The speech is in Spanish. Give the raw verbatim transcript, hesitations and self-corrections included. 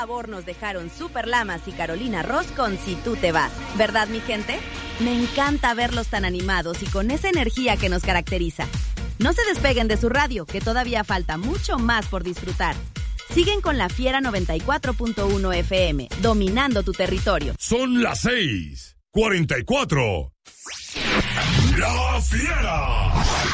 sabor nos dejaron Super Lamas y Carolina Ross con Si Tú Te Vas. ¿Verdad, mi gente? Me encanta verlos tan animados y con esa energía que nos caracteriza. No se despeguen de su radio, que todavía falta mucho más por disfrutar. Siguen con La Fiera noventa y cuatro punto uno F M, dominando tu territorio. Son las seis, cuarenta y cuatro. La Fiera.